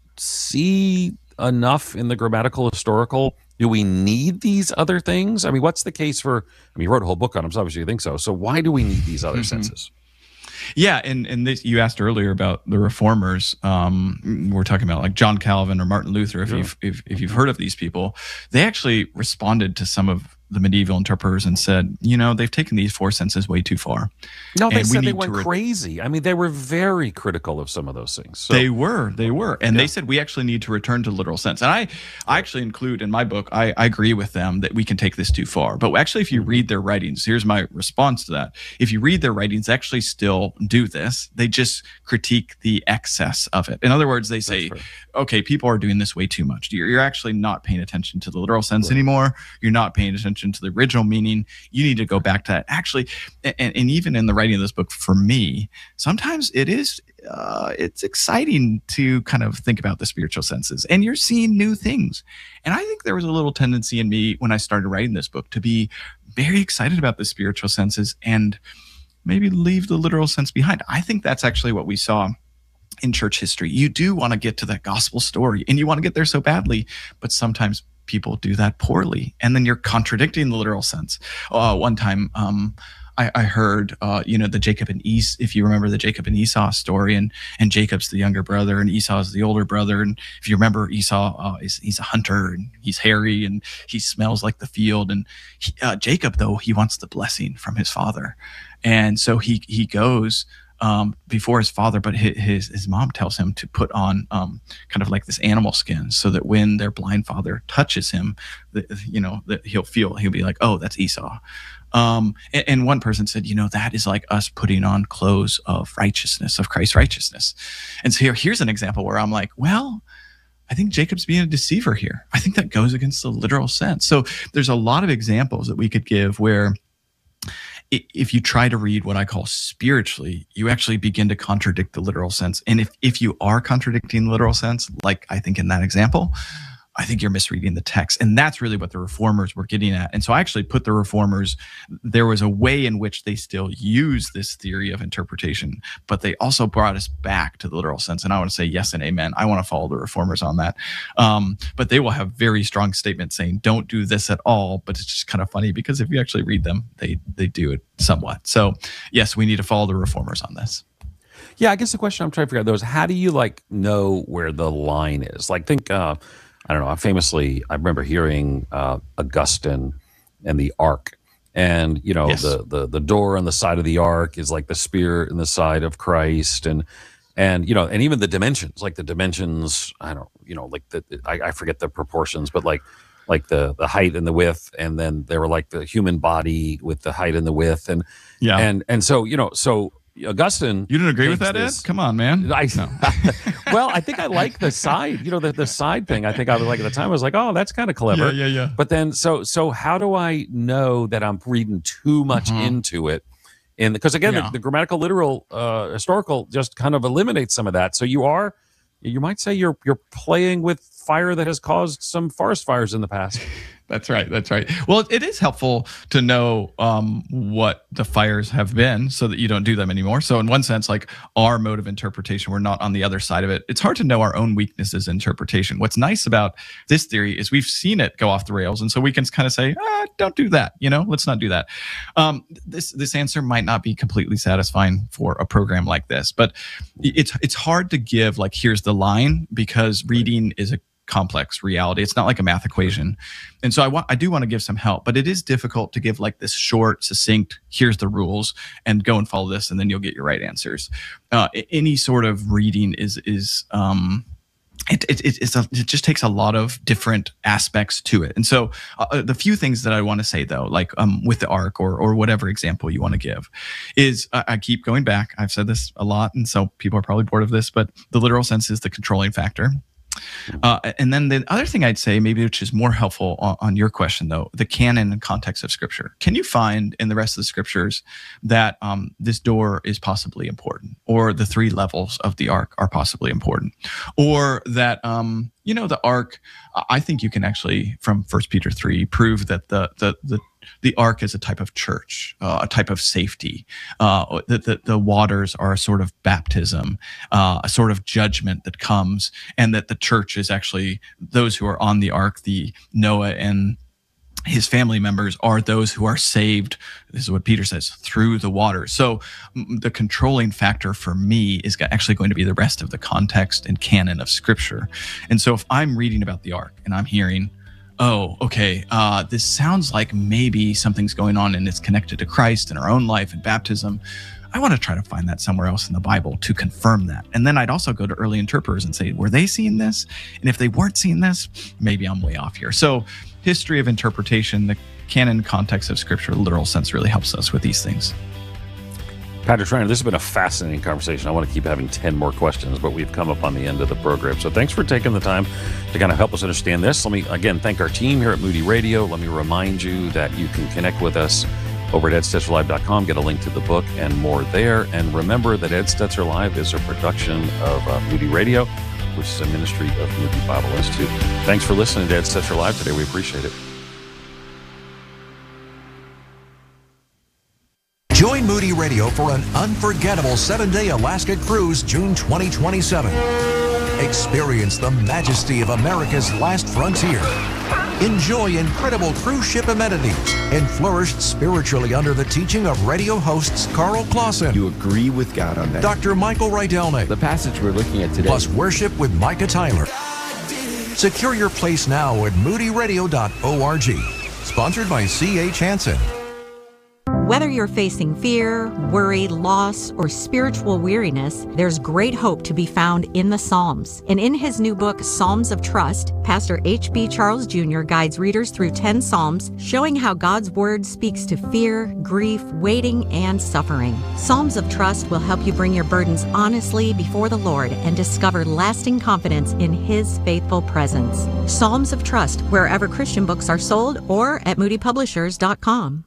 see enough in the grammatical historical? Do we need these other things? I mean, what's the case for, you wrote a whole book on them, so obviously you think so. So why do we need these other senses? Yeah, and this, you asked earlier about the reformers. We're talking about like John Calvin or Martin Luther. If you've heard of these people, they actually responded to some of the medieval interpreters and said, they've taken these four senses way too far. No, they said they went crazy. I mean, they were very critical of some of those things. So, they were. And they said we actually need to return to literal sense. And I actually include in my book, I agree with them that we can take this too far. But actually, if you read their writings, here's my response to that. If you read their writings, they actually still do this. They just critique the excess of it. In other words, they say, okay, people are doing this way too much. You're actually not paying attention to the literal sense anymore. You're not paying attention to the original meaning. You need to go back to that. Actually, and even in the writing of this book, for me, sometimes it's exciting to kind of think about the spiritual senses, and you're seeing new things. And I think there was a little tendency in me when I started writing this book to be very excited about the spiritual senses and maybe leave the literal sense behind. I think that's actually what we saw in church history. You do want to get to that gospel story, and you want to get there so badly, but sometimes people do that poorly, and then you're contradicting the literal sense. One time, I heard, the Jacob and Esau, if you remember the Jacob and Esau story, and Jacob's the younger brother, and Esau's the older brother. And if you remember, Esau, he's a hunter, and he's hairy, and he smells like the field. And Jacob, though, he wants the blessing from his father, and so he goes before his father, but his mom tells him to put on kind of like this animal skin, so that when their blind father touches him, that he'll be like, oh, that's Esau. And one person said, that is like us putting on clothes of righteousness, of Christ's righteousness. And so here's an example where I'm like, well, I think Jacob's being a deceiver here. I think that goes against the literal sense. So there's a lot of examples that we could give where if you try to read what I call spiritually, you actually begin to contradict the literal sense. And if you are contradicting the literal sense, like I think in that example, I think you're misreading the text. And that's really what the reformers were getting at. And so I actually put the reformers, there was a way in which they still use this theory of interpretation, but they also brought us back to the literal sense. And I want to say yes and amen. I want to follow the reformers on that. But they will have very strong statements saying, don't do this at all. But it's just kind of funny because if you actually read them, they do it somewhat. So yes, we need to follow the reformers on this. Yeah, I guess the question I'm trying to figure out though is how do you like know where the line is? Like think, I don't know, I remember hearing Augustine and the Ark. And, you know, Yes. the door on the side of the Ark is like the spear in the side of Christ. And you know, and even the dimensions, like the dimensions, I don't, you know, like I forget the proportions, but like the height and the width, and then they were like the human body with the height and the width, and and so you know, so Augustine, You didn't agree with takes that, Ed? this- Come on, man. well, I think I like the side, you know, the side thing. I think I was like at the time, I was like, oh, that's kind of clever. Yeah. But then, so how do I know that I'm reading too much into it? And because again, the grammatical, literal, historical just kind of eliminates some of that. So you might say you're playing with fire that has caused some forest fires in the past. That's right. Well, it is helpful to know what the fires have been so that you don't do them anymore. So in one sense, like our mode of interpretation, we're not on the other side of it. It's hard to know our own weaknesses in interpretation. What's nice about this theory is we've seen it go off the rails. And so we can kind of say, don't do that. You know, let's not do that. This answer might not be completely satisfying for a program like this, but it's hard to give like, here's the line, because reading is a complex reality. It's not like a math equation. And so I do want to give some help, but it is difficult to give like this short, succinct, here's the rules and go and follow this and then you'll get your right answers. Any sort of reading it just takes a lot of different aspects to it. And so the few things that I want to say though, like with the Ark or whatever example you want to give is I keep going back. I've said this a lot. And so people are probably bored of this, but the literal sense is the controlling factor. And then the other thing I'd say, maybe which is more helpful on your question, though, the canon and context of Scripture. Can you find in the rest of the Scriptures that this door is possibly important, or the 3 levels of the Ark are possibly important, or that you know, the Ark? I think you can actually, from 1 Peter 3, prove that the Ark is a type of church, a type of safety, that the waters are a sort of baptism, a sort of judgment that comes, and that the church is actually those who are on the Ark, the Noah and his family members are those who are saved. This is what Peter says, through the water. So the controlling factor for me is actually going to be the rest of the context and canon of Scripture. And so if I'm reading about the Ark and I'm hearing, oh, okay, this sounds like maybe something's going on and it's connected to Christ in our own life and baptism, I want to try to find that somewhere else in the Bible to confirm that. And then I'd also go to early interpreters and say, were they seeing this? And if they weren't seeing this, maybe I'm way off here. So history of interpretation, the canon context of Scripture, literal sense really helps us with these things. Patrick Schreiner, this has been a fascinating conversation. I want to keep having 10 more questions, but we've come up on the end of the program. So thanks for taking the time to kind of help us understand this. Let me, again, thank our team here at Moody Radio. Let me remind you that you can connect with us over at edstetserlive.com, get a link to the book and more there. And remember that Ed Stetzer Live is a production of Moody Radio, which is a ministry of Moody Bible Institute. Thanks for listening to Ed Stetzer Live today. We appreciate it. Join Moody Radio for an unforgettable 7-day Alaska cruise, June 2027. Experience the majesty of America's last frontier. Enjoy incredible cruise ship amenities and flourish spiritually under the teaching of radio hosts Carl Clausen. You agree with God on that? Dr. Michael Rydelnik. The passage we're looking at today. Plus worship with Micah Tyler. Secure your place now at moodyradio.org. Sponsored by C.H. Hansen. Whether you're facing fear, worry, loss, or spiritual weariness, there's great hope to be found in the Psalms. And in his new book, Psalms of Trust, Pastor H.B. Charles Jr. guides readers through 10 Psalms, showing how God's Word speaks to fear, grief, waiting, and suffering. Psalms of Trust will help you bring your burdens honestly before the Lord and discover lasting confidence in His faithful presence. Psalms of Trust, wherever Christian books are sold, or at moodypublishers.com.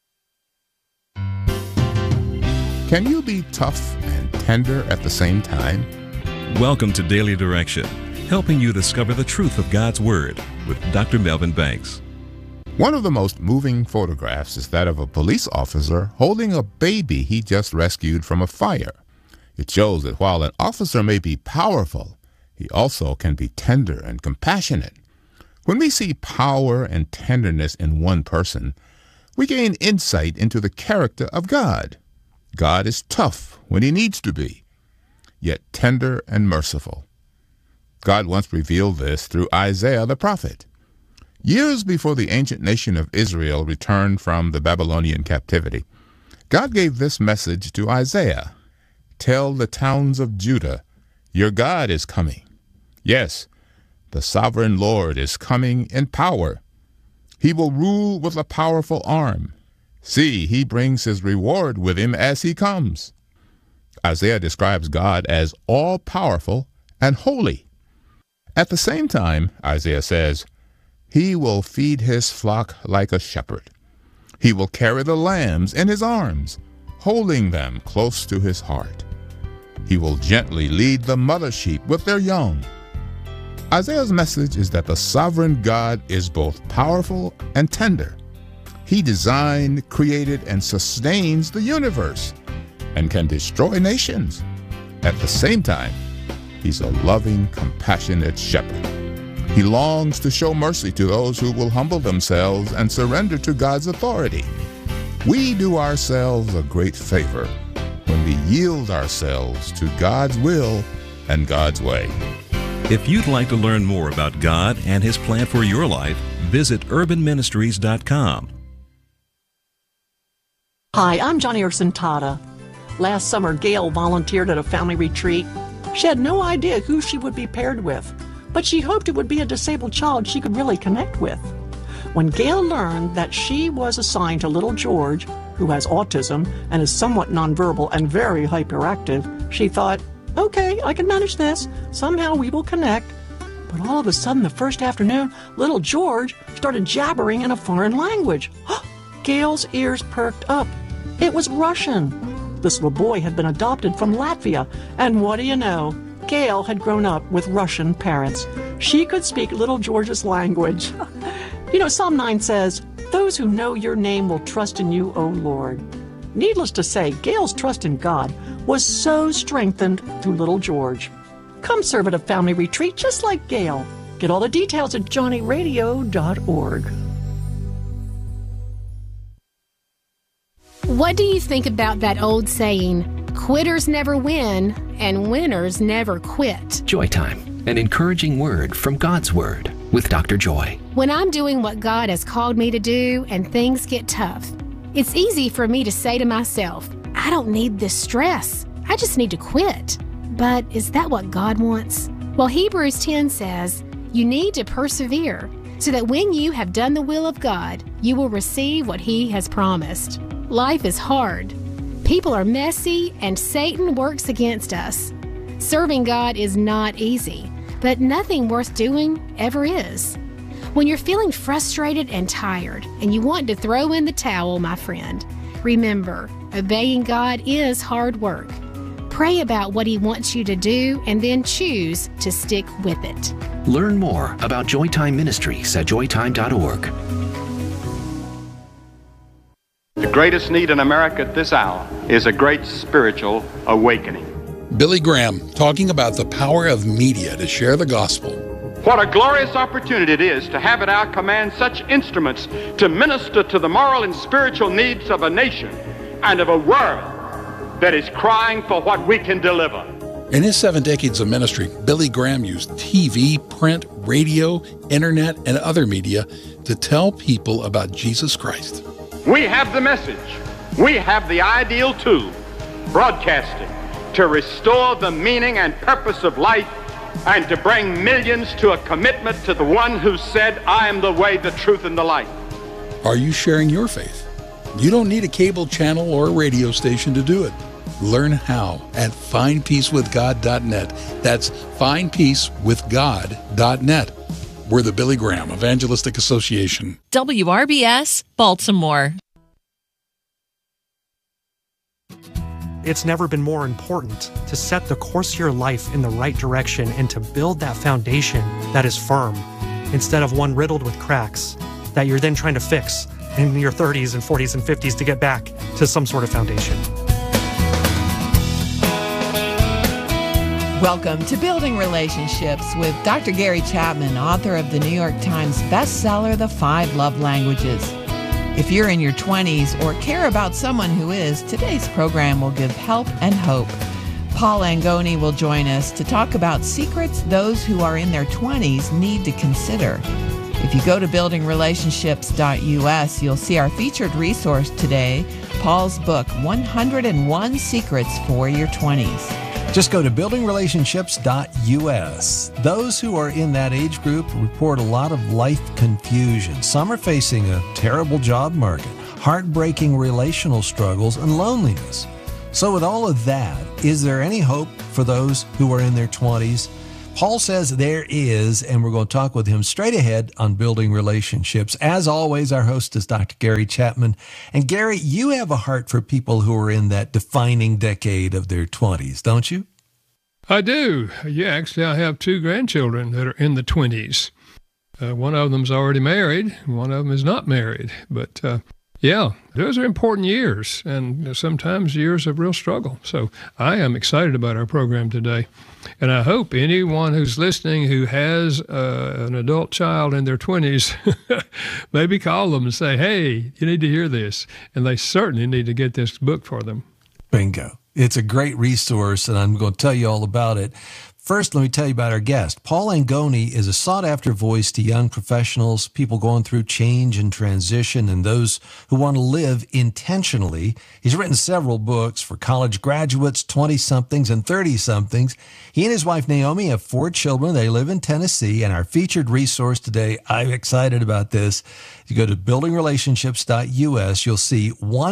Can you be tough and tender at the same time? Welcome to Daily Direction, helping you discover the truth of God's Word with Dr. Melvin Banks. One of the most moving photographs is that of a police officer holding a baby he just rescued from a fire. It shows that while an officer may be powerful, he also can be tender and compassionate. When we see power and tenderness in one person, we gain insight into the character of God. God is tough when He needs to be. yet tender and merciful. God once revealed this through Isaiah the prophet. Years before the ancient nation of Israel returned from the Babylonian captivity, God gave this message to Isaiah. Tell the towns of Judah, your God is coming. Yes, the sovereign Lord is coming in power. He will rule with a powerful arm. See, he brings his reward with him as he comes. Isaiah describes God as all-powerful and holy. At the same time, Isaiah says, he will feed his flock like a shepherd. He will carry the lambs in his arms, holding them close to his heart. He will gently lead the mother sheep with their young. Isaiah's message is that the sovereign God is both powerful and tender. He designed, created, and sustains the universe and can destroy nations. At the same time, he's a loving, compassionate shepherd. He longs to show mercy to those who will humble themselves and surrender to God's authority. We do ourselves a great favor when we yield ourselves to God's will and God's way. If you'd like to learn more about God and His plan for your life, visit urbanministries.com. Hi, I'm Johnny Erson Tata. Last summer, Gail volunteered at a family retreat. She had no idea who she would be paired with, but she hoped it would be a disabled child she could really connect with. When Gail learned that she was assigned to little George, who has autism and is somewhat nonverbal and very hyperactive, she thought, okay, I can manage this. Somehow we will connect. But all of a sudden, the first afternoon, little George started jabbering in a foreign language. Gail's ears perked up. It was Russian. This little boy had been adopted from Latvia, and what do you know? Gail had grown up with Russian parents. She could speak little George's language. You know, Psalm 9 says, those who know your name will trust in you, O Lord. Needless to say, Gail's trust in God was so strengthened through little George. Come serve at a family retreat just like Gail. Get all the details at johnnyradio.org. What do you think about that old saying, quitters never win and winners never quit? Joy Time, an encouraging word from God's Word with Dr. Joy. When I'm doing what God has called me to do and things get tough, it's easy for me to say to myself, I don't need this stress. I just need to quit. But is that what God wants? Well, Hebrews 10 says, you need to persevere so that when you have done the will of God, you will receive what He has promised. Life is hard. People are messy and Satan works against us. Serving God is not easy, but nothing worth doing ever is. When you're feeling frustrated and tired and you want to throw in the towel, my friend, remember, obeying God is hard work. Pray about what He wants you to do and then choose to stick with it. Learn more about Joytime Ministries at joytime.org. The greatest need in America at this hour is a great spiritual awakening. Billy Graham talking about the power of media to share the gospel. What a glorious opportunity it is to have at our command such instruments to minister to the moral and spiritual needs of a nation and of a world that is crying for what we can deliver. In his 7 decades of ministry, Billy Graham used TV, print, radio, internet, and other media to tell people about Jesus Christ. We have the message. We have the ideal tool, broadcasting, to restore the meaning and purpose of life and to bring millions to a commitment to the one who said, I am the way, the truth, and the life. Are you sharing your faith? You don't need a cable channel or a radio station to do it. Learn how at findpeacewithgod.net. That's findpeacewithgod.net. We're the Billy Graham Evangelistic Association. WRBS, Baltimore. It's never been more important to set the course of your life in the right direction and to build that foundation that is firm, instead of one riddled with cracks that you're then trying to fix in your 30s and 40s and 50s to get back to some sort of foundation. Welcome to Building Relationships with Dr. Gary Chapman, author of the New York Times bestseller, The 5 Love Languages. If you're in your 20s or care about someone who is, today's program will give help and hope. Paul Angoni will join us to talk about secrets those who are in their 20s need to consider. If you go to buildingrelationships.us, you'll see our featured resource today, Paul's book, 101 Secrets for Your 20s. Just go to buildingrelationships.us. Those who are in that age group report a lot of life confusion. Some are facing a terrible job market, heartbreaking relational struggles, and loneliness. So with all of that, is there any hope for those who are in their 20s? Paul says there is, and we're going to talk with him straight ahead on Building Relationships. As always, our host is Dr. Gary Chapman. And Gary, you have a heart for people who are in that defining decade of their 20s, don't you? I do. Yeah, actually, I have 2 grandchildren that are in the 20s. One of them's already married, one of them is not married. But yeah, those are important years, and sometimes years of real struggle. So I am excited about our program today. And I hope anyone who's listening who has an adult child in their 20s, maybe call them and say, hey, you need to hear this. And they certainly need to get this book for them. Bingo. It's a great resource, and I'm going to tell you all about it. First, let me tell you about our guest. Paul Angoni is a sought-after voice to young professionals, people going through change and transition, and those who want to live intentionally. He's written several books for college graduates, 20-somethings, and 30-somethings. He and his wife, Naomi, have 4 children. They live in Tennessee, and our featured resource today, I'm excited about this. You go to buildingrelationships.us, you'll see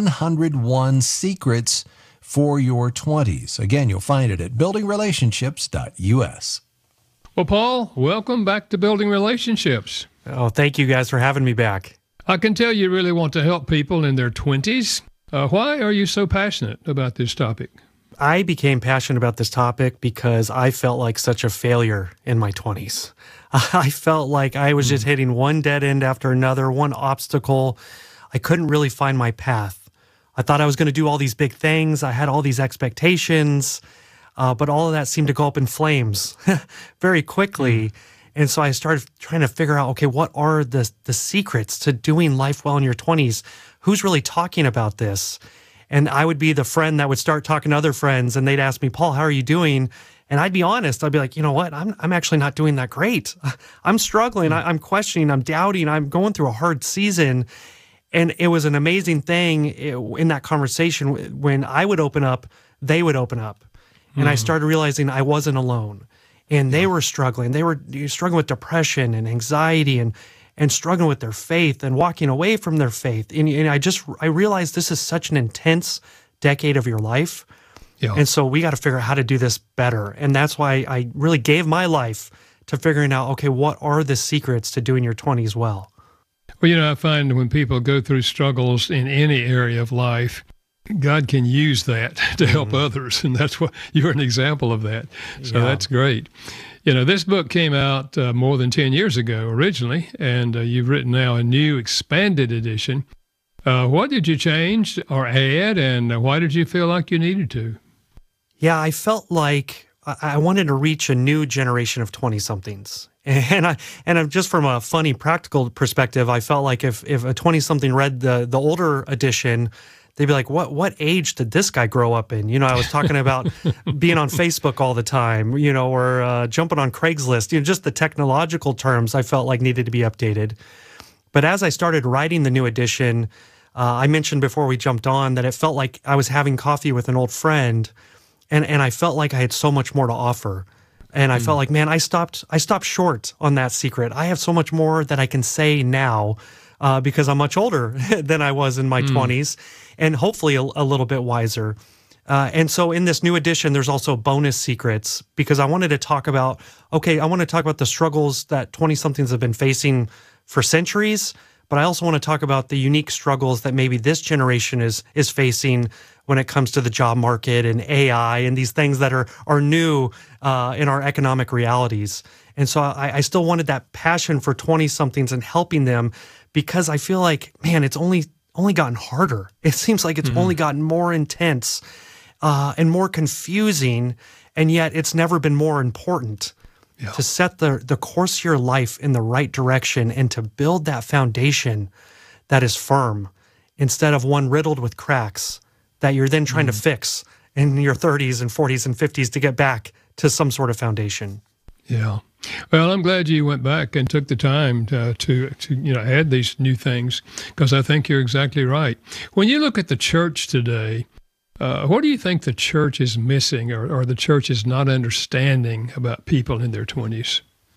101 Secrets for Your 20s. Again, you'll find it at buildingrelationships.us. Well, Paul, welcome back to Building Relationships. Oh, thank you guys for having me back. I can tell you really want to help people in their 20s. Why are you so passionate about this topic? I became passionate about this topic because I felt like such a failure in my 20s. I felt like I was just hitting one dead end after another, one obstacle. I couldn't really find my path. I thought I was going to do all these big things. I had all these expectations, but all of that seemed to go up in flames very quickly. And so I started trying to figure out, okay, what are the secrets to doing life well in your 20s? Who's really talking about this? And I would be the friend that would start talking to other friends, and they'd ask me, Paul, how are you doing? And I'd be honest. I'd be like, you know what? I'm actually not doing that great. I'm struggling. I'm questioning. I'm doubting. I'm going through a hard season. And it was an amazing thing in that conversation. When I would open up, they would open up. And I started realizing I wasn't alone. And they were struggling. They were struggling with depression and anxiety and struggling with their faith and walking away from their faith. And I realized this is such an intense decade of your life. Yeah. And so we got to figure out how to do this better. And that's why I really gave my life to figuring out, okay, what are the secrets to doing your 20s well? Well, I find when people go through struggles in any area of life, God can use that to help others. And that's what you're an example of that. So that's great. This book came out more than 10 years ago originally, and you've written now a new expanded edition. What did you change or add, and why did you feel like you needed to? Yeah, I felt like I wanted to reach a new generation of 20-somethings. And just from a funny practical perspective, I felt like if a 20-something read the older edition, they'd be like, what age did this guy grow up in? I was talking about being on Facebook all the time, or jumping on Craigslist, just the technological terms I felt like needed to be updated. But as I started writing the new edition, I mentioned before we jumped on that it felt like I was having coffee with an old friend, and I felt like I had so much more to offer. And I felt like, man, I stopped short on that secret. I have so much more that I can say now because I'm much older than I was in my 20s, and hopefully a little bit wiser. And so in this new edition, there's also bonus secrets because I wanted to talk about, the struggles that 20-somethings have been facing for centuries, but I also want to talk about the unique struggles that maybe this generation is facing when it comes to the job market and AI and these things that are new in our economic realities. And so I still wanted that passion for 20-somethings and helping them because I feel like, man, it's only gotten harder. It seems like it's only gotten more intense and more confusing, and yet it's never been more important to set the course of your life in the right direction and to build that foundation that is firm instead of one riddled with cracks that you're then trying to fix in your 30s and 40s and 50s to get back to some sort of foundation. Yeah. Well, I'm glad you went back and took the time to add these new things, because I think you're exactly right. When you look at the church today, what do you think the church is missing or the church is not understanding about people in their 20s?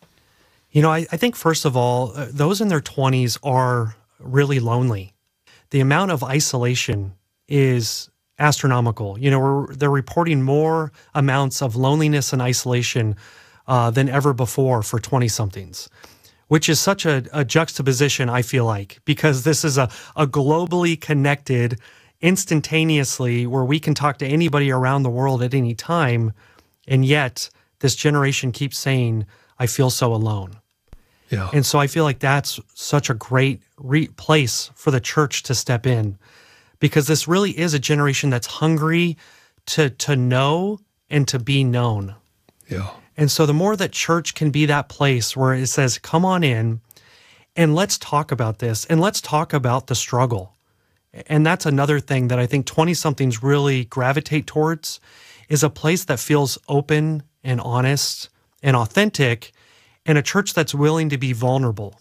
I think, first of all, those in their 20s are really lonely. The amount of isolation is astronomical. They're reporting more amounts of loneliness and isolation than ever before for 20-somethings, which is such a juxtaposition, I feel like, because this is a globally connected, instantaneously, where we can talk to anybody around the world at any time, and yet this generation keeps saying, I feel so alone. Yeah. And so I feel like that's such a great place for the church to step in, because this really is a generation that's hungry to know and to be known. Yeah. And so the more that church can be that place where it says, come on in and let's talk about this and let's talk about the struggle. And that's another thing that I think 20-somethings really gravitate towards, is a place that feels open and honest and authentic, and a church that's willing to be vulnerable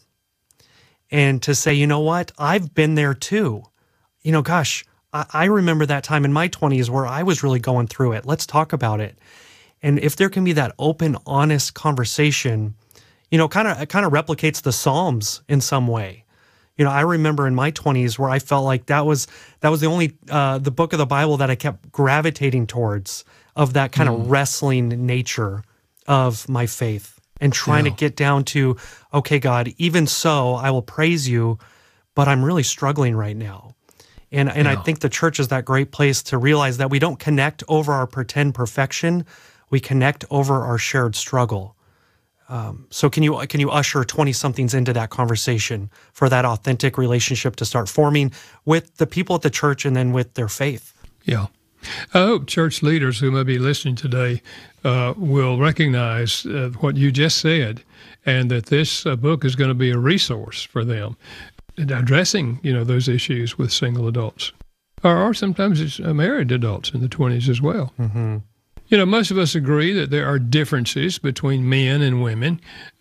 and to say, you know what, I've been there too. Gosh, I remember that time in my 20s where I was really going through it. Let's talk about it. And if there can be that open, honest conversation, it kind of replicates the Psalms in some way. I remember in my 20s where I felt like that was the only the book of the Bible that I kept gravitating towards, of that kind of wrestling nature of my faith, and trying to get down to, okay, God, even so, I will praise you, but I'm really struggling right now. And I think the church is that great place to realize that we don't connect over our pretend perfection. We connect over our shared struggle. So can you usher 20-somethings into that conversation for that authentic relationship to start forming with the people at the church and then with their faith? Yeah. I hope church leaders who may be listening today will recognize what you just said, and that this book is going to be a resource for them in addressing, those issues with single adults, or sometimes it's married adults in the 20s as well. Mm-hmm. Most of us agree that there are differences between men and women.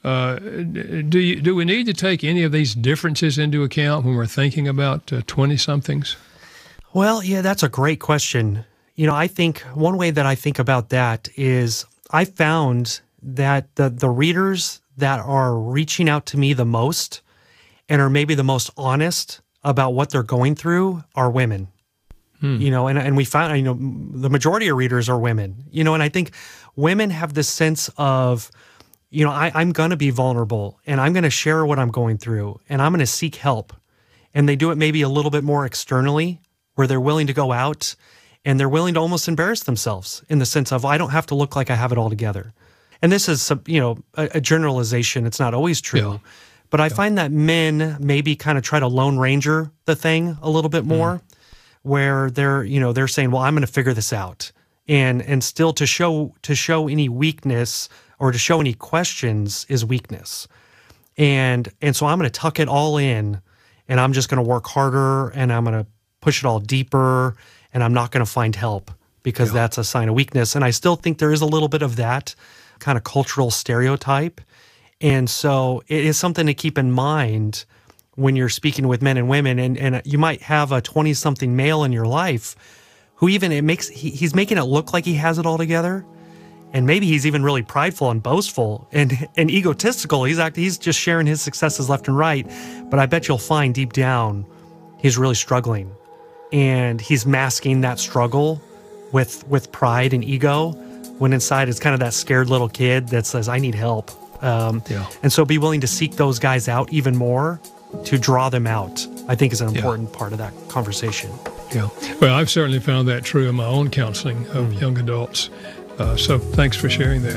Do we need to take any of these differences into account when we're thinking about 20-somethings? Well, yeah, that's a great question. I think one way that I think about that is I found that the readers that are reaching out to me the most and are maybe the most honest about what they're going through are women. And we found, the majority of readers are women, and I think women have this sense of, I'm going to be vulnerable and I'm going to share what I'm going through and I'm going to seek help. And they do it maybe a little bit more externally, where they're willing to go out and they're willing to almost embarrass themselves in the sense of, I don't have to look like I have it all together. And this is, a generalization. It's not always true. Yeah. But I find that men maybe kind of try to Lone Ranger the thing a little bit more. Where they're saying, well, I'm going to figure this out, and still to show any weakness or to show any questions is weakness, and so I'm going to tuck it all in, and I'm just going to work harder, and I'm going to push it all deeper, and I'm not going to find help because that's a sign of weakness. And I still think there is a little bit of that kind of cultural stereotype, and so it is something to keep in mind when you're speaking with men and women, and you might have a 20-something male in your life who he's making it look like he has it all together, and maybe he's even really prideful and boastful and egotistical. He's just sharing his successes left and right, but I bet you'll find deep down he's really struggling, and he's masking that struggle with pride and ego, when inside it's kind of that scared little kid that says, I need help. And so be willing to seek those guys out even more, to draw them out, I think is an important part of that conversation. Yeah. Well, I've certainly found that true in my own counseling of young adults. So thanks for sharing that.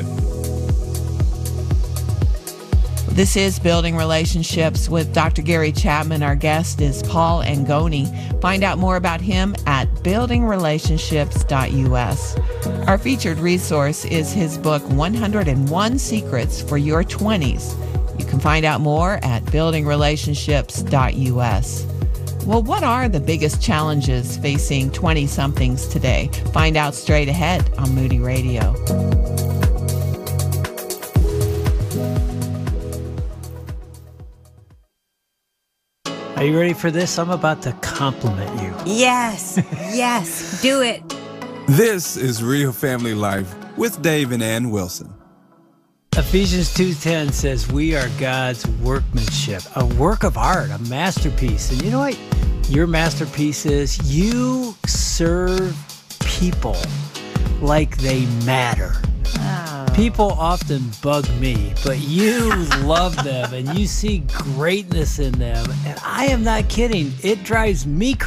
This is Building Relationships with Dr. Gary Chapman. Our guest is Paul Angoni. Find out more about him at buildingrelationships.us. Our featured resource is his book, 101 Secrets for Your 20s. You can find out more at buildingrelationships.us. Well, what are the biggest challenges facing 20-somethings today? Find out straight ahead on Moody Radio. Are you ready for this? I'm about to compliment you. Yes, yes, do it. This is Real Family Life with Dave and Ann Wilson. Ephesians 2:10 says we are God's workmanship, a work of art, a masterpiece. And you know what your masterpiece is? You serve people like they matter. People often bug me, but you love them and you see greatness in them. And I am not kidding. It drives me crazy.